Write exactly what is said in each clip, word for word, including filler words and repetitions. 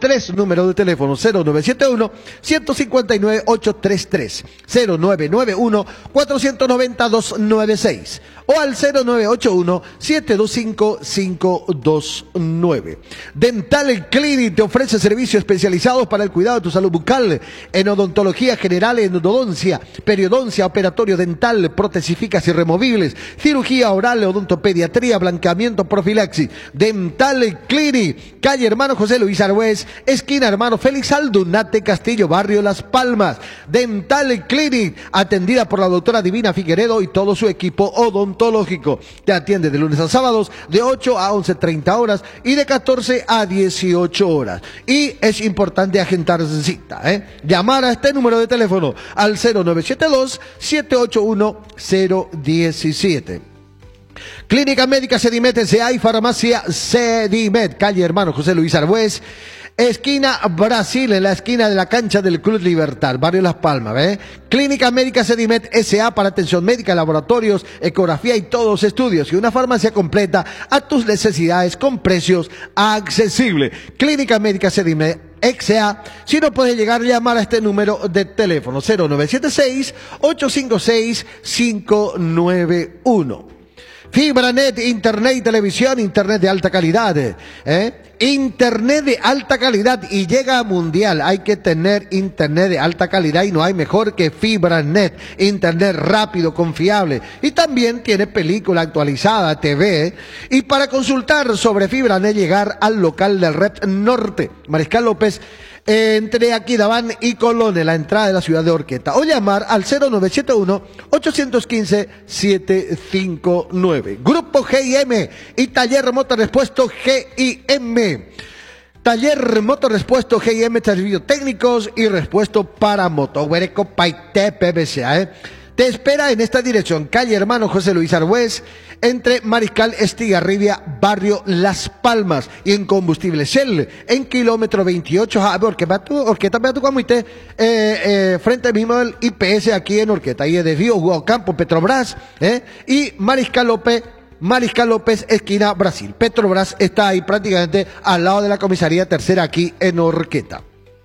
tres, número de teléfono cero nueve siete uno, uno cinco nueve, ocho tres tres, cero nueve nueve uno, cuatro nueve cero, dos nueve seis o al cero nueve ocho uno, siete dos cinco, cinco dos nueve. Dental Clinic te ofrece servicios especializados para el cuidado de tu salud bucal, en odontología general, endodoncia, periodoncia, operatorio dental, prótesificas y removibles, cirugía oral, odontopediatría, blanqueamiento, profilaxis. Dental Clinic, calle Hermano José Luis Arbués, esquina Hermano Félix Aldunate Castillo, barrio Las Palmas. Dental Clinic, atendida por la doctora Divina Figueredo y todo su equipo odontológico. Te atiende de lunes a sábados de ocho a once treinta horas y de catorce a dieciocho horas. Y es importante agendar cita, ¿eh? Llamar a este número de teléfono al cero nueve siete dos, siete ocho uno, cero uno siete. Clínica Médica Sedimet S A y Farmacia Sedimet, calle Hermano José Luis Arbués, esquina Brasil, en la esquina de la cancha del Club Libertad, barrio Las Palmas, ¿ve? Clínica Médica Sedimet S A para atención médica, laboratorios, ecografía y todos los estudios, y una farmacia completa a tus necesidades con precios accesibles. Clínica Médica Sedimet S A, si no puedes llegar, llamar a este número de teléfono cero nueve siete seis, ocho cinco seis, cinco nueve uno. Fibranet, internet y televisión, internet de alta calidad, ¿eh? Internet de alta calidad y llega a mundial. Hay que tener internet de alta calidad y no hay mejor que Fibranet. Internet rápido, confiable y también tiene película actualizada, T V. ¿eh? Y para consultar sobre Fibranet, llegar al local del Rep Norte, Mariscal López, entre Aquidabán y Colón, en la entrada de la ciudad de Orqueta, o llamar al cero nueve siete uno, ocho uno cinco, siete cinco nueve. Grupo G I M y Taller Motorrepuesto G I M. Taller Motorrepuesto G I M, servicios técnicos y repuesto para moto. Huereco Paite P V C, ¿eh? Te espera en esta dirección, calle Hermano José Luis Arbués, entre Mariscal Estigarribia, barrio Las Palmas, y en Combustible Shell, en kilómetro veintiocho, Orqueta, eh, eh, frente mismo del I P S aquí en Orqueta, y de Río Campo, Petrobras, eh, y Mariscal López, Mariscal López, esquina Brasil. Petrobras está ahí prácticamente al lado de la comisaría tercera aquí en Orqueta.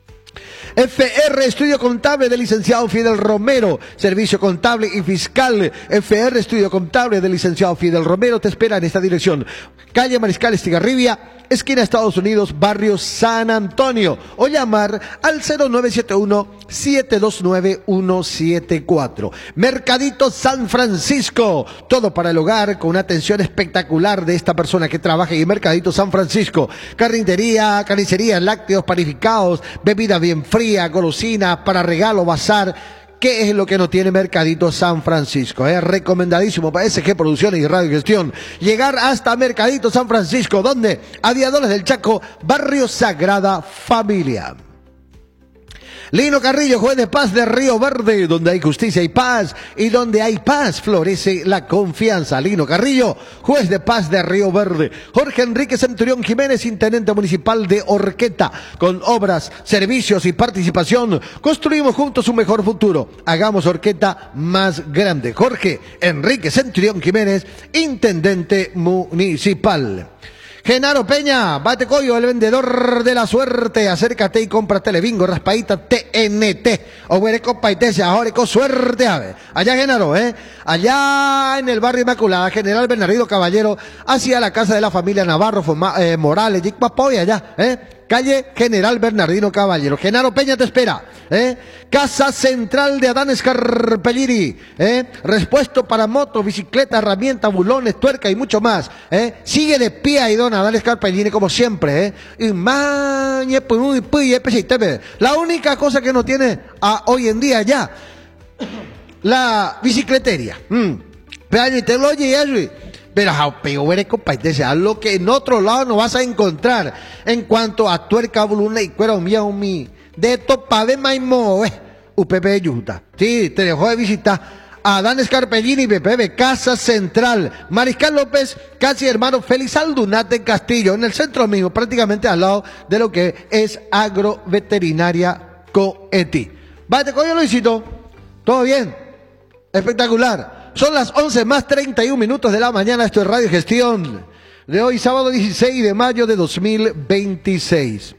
F R Estudio Contable del licenciado Fidel Romero, servicio contable y fiscal. F R Estudio Contable del licenciado Fidel Romero te espera en esta dirección, calle Mariscal Estigarribia, esquina Estados Unidos, barrio San Antonio, o llamar al cero nueve siete uno, siete dos nueve, uno siete cuatro. Mercadito San Francisco, todo para el hogar con una atención espectacular de esta persona que trabaja en Mercadito San Francisco. Carnicería, carnicería, lácteos panificados, bebida bien fría, golosinas para regalo, bazar. ¿Qué es lo que no tiene Mercadito San Francisco? Es eh? recomendadísimo para S G Producciones y Radio Gestión. Llegar hasta Mercadito San Francisco, donde Aviadores del Chaco, barrio Sagrada Familia. Lino Carrillo, juez de paz de Río Verde, donde hay justicia y paz, y donde hay paz florece la confianza. Lino Carrillo, juez de paz de Río Verde. Jorge Enrique Centurión Jiménez, intendente municipal de Orqueta. Con obras, servicios y participación, construimos juntos un mejor futuro. Hagamos Orqueta más grande. Jorge Enrique Centurión Jiménez, intendente municipal. Genaro Peña, Batecoyo, el vendedor de la suerte. Acércate y compra Telebingo, raspadita T N T. O Huereco Paitese, ahora con suerte, a ver. Allá Genaro, ¿eh? Allá en el barrio Inmaculada, General Bernardino Caballero, hacia la casa de la familia Navarro, Foma, eh, Morales, Yicpapoy, allá, ¿eh? Calle General Bernardino Caballero. Genaro Peña te espera, ¿eh? Casa Central de Adán Scarpellini, ¿eh? Respuesto para moto, bicicleta, herramientas, bulones, tuerca y mucho más, ¿eh? Sigue de pie ahí don Adán Scarpellini como siempre, ¿eh? Y mañe, pues, pues, pues, la única cosa que no tiene a, hoy en día ya, la bicicletería. Mm. Pero te lo oye, pero a lo que en otro lado no vas a encontrar en cuanto a tuerca, buluna y cuero mío mi de topa maimo, eh, U P P Yuta. Sí, te dejó de visitar a Adán Scarpellini, P P B, Casa Central, Mariscal López, casi hermano Félix Aldunate Castillo, en el centro mismo, prácticamente al lado de lo que es Agroveterinaria Coeti. Vate, coño Luisito, ¿todo bien? Espectacular. Son las once más treinta y un minutos de la mañana. Esto es Radio Gestión de hoy, sábado dieciséis de mayo de dos mil veintiséis.